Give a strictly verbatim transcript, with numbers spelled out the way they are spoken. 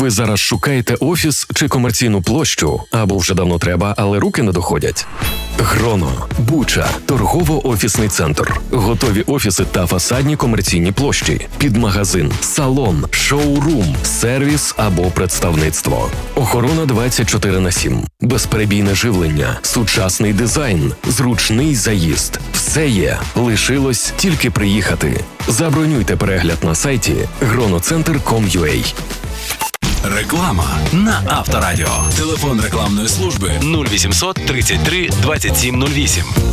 Ви зараз шукаєте офіс чи комерційну площу? Або вже давно треба, але руки не доходять? Гроно, Буча, торгово-офісний центр. Готові офіси та фасадні комерційні площі. Під магазин, салон, шоурум, сервіс або представництво. Охорона двадцять чотири на сім. Безперебійне живлення, сучасний дизайн, зручний заїзд. Все є. Лишилось тільки приїхати. Забронюйте перегляд на сайті гроноцентр крапка ком крапка ю а. Реклама на Авторадіо. Телефон рекламної служби нуль вісімсот тридцять три двадцять сім нуль вісім.